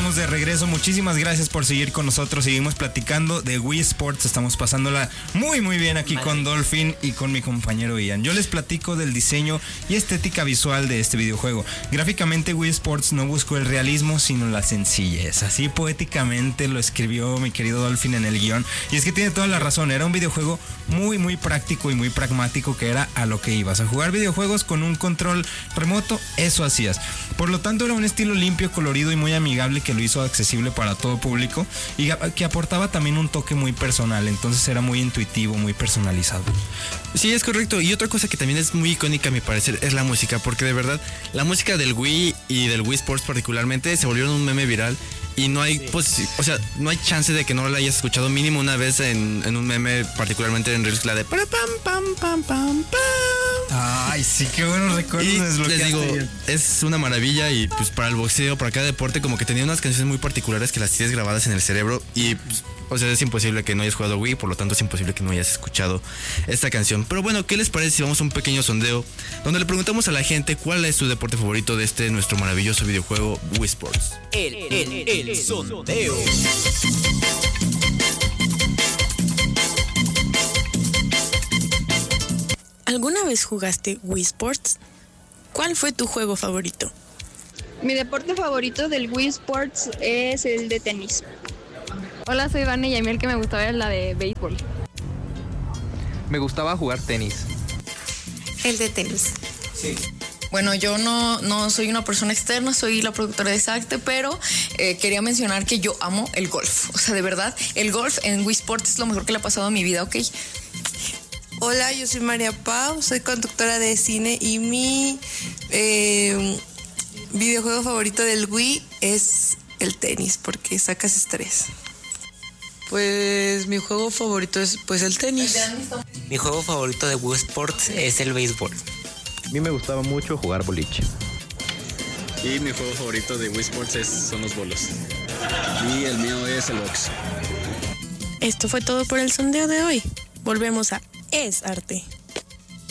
estamos de regreso. Muchísimas gracias por seguir con nosotros. Seguimos platicando de Wii Sports. Estamos pasándola muy muy bien aquí con Dolphin y con mi compañero Ian. Yo les platico del diseño y estética visual de este videojuego. Gráficamente Wii Sports no buscó el realismo, sino la sencillez. Así poéticamente lo escribió mi querido Dolphin en el guión. Y es que tiene toda la razón. Era un videojuego muy muy práctico y muy pragmático, que era a lo que ibas. A jugar videojuegos con un control remoto, eso hacías. Por lo tanto, era un estilo limpio, colorido y muy amigable, que lo hizo accesible para todo público y que aportaba también un toque muy personal. Entonces era muy intuitivo, muy personalizado. Sí, es correcto. Y otra cosa que también es muy icónica a mi parecer es la música, porque de verdad la música del Wii y del Wii Sports particularmente se volvieron un meme viral. Y no hay, no hay chance de que no la hayas escuchado mínimo una vez en un meme, particularmente en Reels, la de para pam pam pam pam pam. Ay, sí, qué buenos recuerdos. Y les digo, es una maravilla. Y pues para el boxeo, para cada deporte, como que tenía unas canciones muy particulares que las tienes grabadas en el cerebro. Y pues, es imposible que no hayas jugado Wii, por lo tanto es imposible que no hayas escuchado esta canción. Pero bueno, ¿qué les parece si vamos a un pequeño sondeo donde le preguntamos a la gente cuál es su deporte favorito de este nuestro maravilloso videojuego Wii Sports? El sondeo. ¿Alguna vez jugaste Wii Sports? ¿Cuál fue tu juego favorito? Mi deporte favorito del Wii Sports es el de tenis. Hola, soy Vane y a mí el que me gustaba era la de béisbol. Me gustaba jugar tenis. El de tenis. Sí. Bueno, yo no soy una persona externa, soy la productora de Exacte, pero quería mencionar que yo amo el golf. O sea, de verdad, el golf en Wii Sports es lo mejor que le ha pasado a mi vida, ¿ok? Hola, yo soy María Pau, soy conductora de cine y mi videojuego favorito del Wii es el tenis porque sacas estrés. Pues mi juego favorito es el tenis. Mi juego favorito de Wii Sports es el béisbol. A mí me gustaba mucho jugar boliche. Y mi juego favorito de Wii Sports son los bolos. Y el mío es el box. Esto fue todo por el sondeo de hoy. Volvemos a Es Arte.